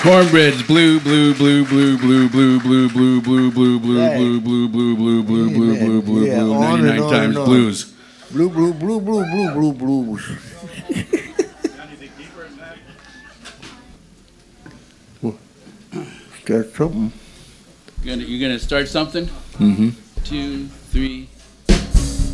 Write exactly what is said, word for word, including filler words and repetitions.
Cornbread's blue, blue, blue, blue, blue, blue, blue, blue, blue, blue, blue, Right. blue, blue, blue, blue, blue, blue, blue, blue, Yeah, blue, on and ninety-nine on times and on. blues. Blue, blue, blue, blue, blue, blue, blues. Start something. You're gonna, you're gonna start something? Mm-hmm. Two, three.